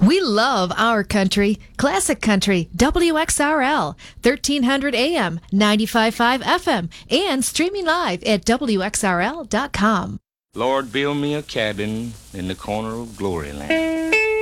We love our country. Classic Country, WXRL, 1300 AM, 95.5 FM, and streaming live at WXRL.com. Lord, build me a cabin in the corner of glory land.